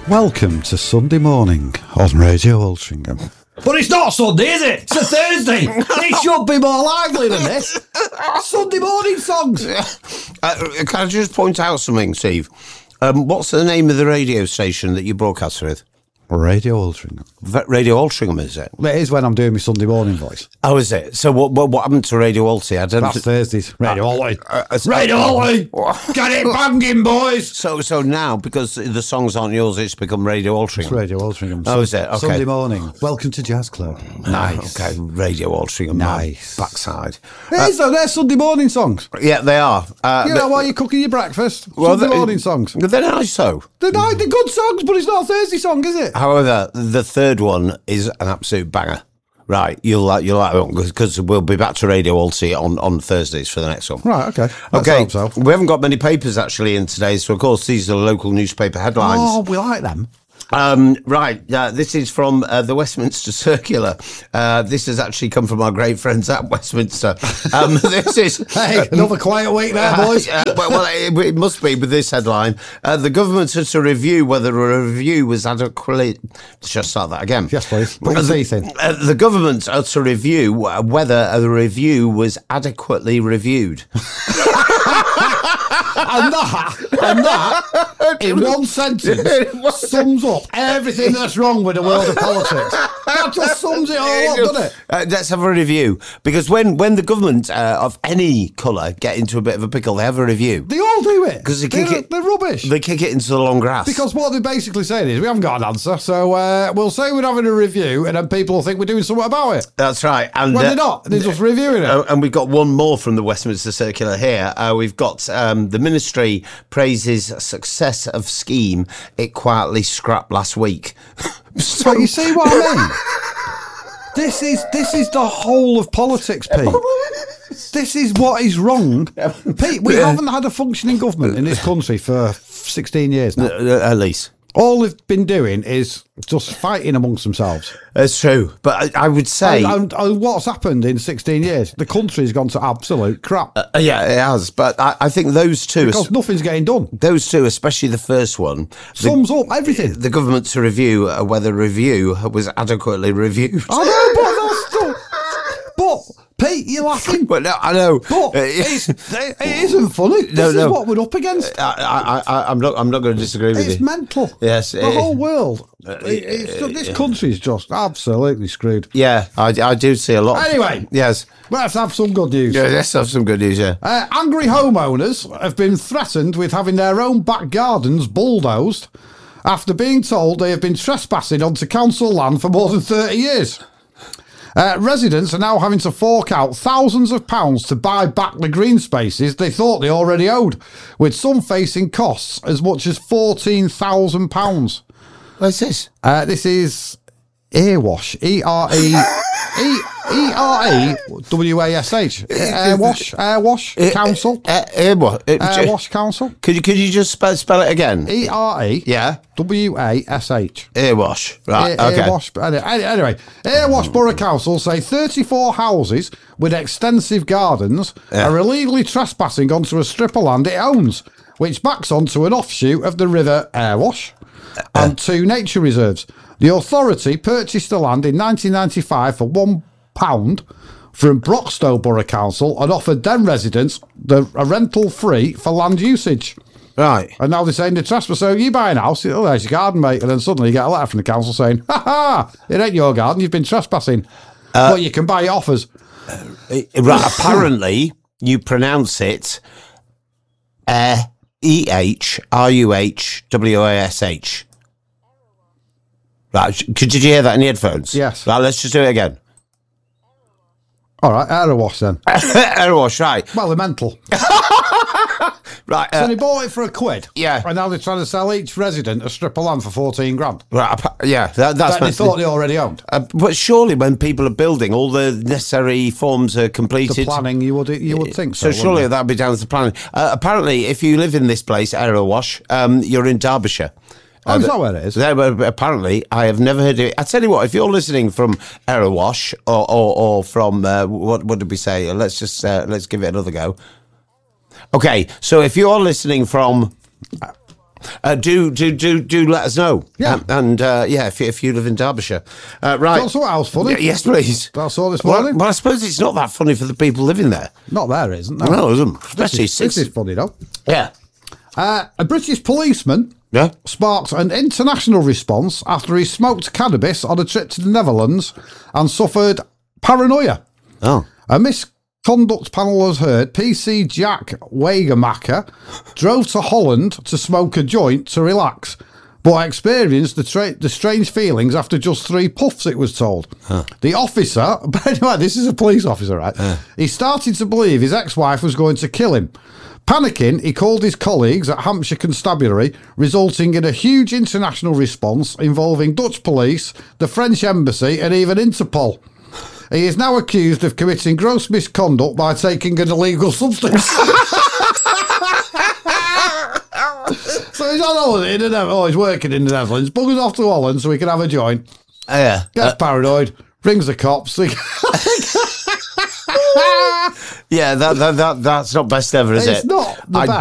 Welcome to Sunday morning on Radio Altrincham. But it's not Sunday, is it? It's a Thursday. It should be more lively than this. Sunday morning songs. Can I just point out something, Steve? What's the name of the radio station that you broadcast with? Radio Altrincham. Radio Altrincham, is it? It is when I'm doing my Sunday morning voice. Oh, is it? So what happened to Radio Alty? That's Thursdays. Radio Alty. Radio Alty. Get it banging, boys. So now, because the songs aren't yours, it's become Radio Altrincham. It's Radio Altrincham. Oh, is it? Okay. Sunday morning. Welcome to Jazz Club. Nice. Okay, Radio Altrincham. Nice. Backside. They're Sunday morning songs. Yeah, they are. You know while you're cooking your breakfast? Sunday morning songs. They're nice, though. They're good songs, but it's not a Thursday song, is it? However, the third one is an absolute banger. Right, you'll like it because we'll be back to Radio Alty on Thursdays for the next one. Right, okay. Let's hope so. We haven't got many papers actually in today, so of course these are local newspaper headlines. Oh, we like them. This is from the Westminster Circular. This has actually come from our great friends at Westminster. This is another quiet week there, boys. It must be with this headline. The government had to review whether a review was adequately. Let's start that again. Yes, please. The government had to review whether a review was adequately reviewed. And that, in one sentence, sums up everything that's wrong with the world of politics. That just sums it all up, doesn't it? Let's have a review. Because when the government of any colour get into a bit of a pickle, they have a review. They all do it. Because they're rubbish. They kick it into the long grass. Because what they're basically saying is, we haven't got an answer, so we'll say we're having a review, and then people will think we're doing something about it. That's right. And when they're not, they're just reviewing it. And we've got one more from the Westminster Circular here. We've got the Ministry praises success of scheme it quietly scrapped last week. So you see what I mean? This is the whole of politics, Pete. This is what is wrong. Pete, we haven't had a functioning government in this country for 16 years now. At least. All they've been doing is just fighting amongst themselves. It's true. But I would say... And what's happened in 16 years? The country's gone to absolute crap. Yeah, it has. But I think those two... Because nothing's getting done. Those two, especially the first one... Sums up everything. The government to review whether review was adequately reviewed. I know, but that's still... But... Pete, you're laughing. But no, I know. But it isn't funny. This is what we're up against. I'm not going to disagree with you. It's mental. Yes. The whole world. This country's just absolutely screwed. Yeah, I do see a lot. Anyway. Yes. Let's have some good news. Yeah, let's have some good news, yeah. Angry homeowners have been threatened with having their own back gardens bulldozed after being told they have been trespassing onto council land for more than 30 years. Residents are now having to fork out thousands of pounds to buy back the green spaces they thought they already owed, with some facing costs as much as £14,000. What's this? This is Erewash. E-R-E-W-A-S-H. Erewash Council. Erewash Council. Could you just spell it again? E-R-E. Yeah. W-A-S-H. Erewash. Right, okay. Anyway, Erewash Borough Council say 34 houses with extensive gardens are illegally trespassing onto a strip of land it owns, which backs onto an offshoot of the River Erewash and two nature reserves. The authority purchased the land in 1995 for £1 from Broxtowe Borough Council and offered them residents a rental free for land usage. Right. And now they're saying the trespass. So you buy a house, oh, there's your garden, mate. And then suddenly you get a letter from the council saying, it ain't your garden, you've been trespassing. But you can buy it off us. Right, apparently you pronounce it E-H-R-U-H-W-A-S-H. Right, did you hear that in the headphones? Yes. Right, let's just do it again. All right, Erewash then. Erewash, right. Well, they're mental. Right. So they bought it for £1. Yeah. And now they're trying to sell each resident a strip of land for 14 grand. Right, yeah. That's that they thought they already owned. But surely when people are building, all the necessary forms are completed. The planning, you would think so. So surely that'd be down to the planning. Apparently, if you live in this place, Erewash, you're in Derbyshire. Oh, is that where it is? Apparently, I have never heard of it. I tell you what, if you're listening from Erewash or from what did we say? Let's give it another go. Okay, so if you're listening from Do let us know. Yeah. If you live in Derbyshire. Right. That's what else funny. Yes, please. That's all this morning. Well, I suppose it's not that funny for the people living there. Not there, isn't there? No, it isn't. Especially this is funny, though. Yeah. A British policeman sparked an international response after he smoked cannabis on a trip to the Netherlands and suffered paranoia. Oh. A misconduct panel has heard PC Jack Wagemaker drove to Holland to smoke a joint to relax, but experienced the strange feelings after just 3 puffs, it was told. The officer, but anyway, this is a police officer, right? He started to believe his ex-wife was going to kill him. Panicking, he called his colleagues at Hampshire Constabulary, resulting in a huge international response involving Dutch police, the French embassy, and even Interpol. He is now accused of committing gross misconduct by taking an illegal substance. So he's on holiday in the Netherlands. Oh, he's working in the Netherlands. Buggers off to Holland so he can have a joint. Yeah. Gets paranoid. Rings the cops. Yeah, that's not best ever, is it? It's not the best.